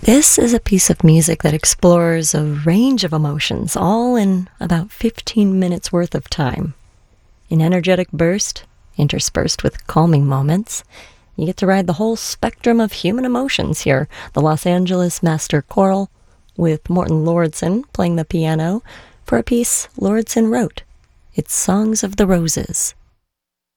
This is a piece of music that explores a range of emotions, all in about 15 minutes worth of time. An energetic burst, interspersed with calming moments. You get to ride the whole spectrum of human emotions here. The Los Angeles Master Choral, with Morten Lauridsen playing the piano, for a piece Lauridsen wrote. It's Songs of the Roses.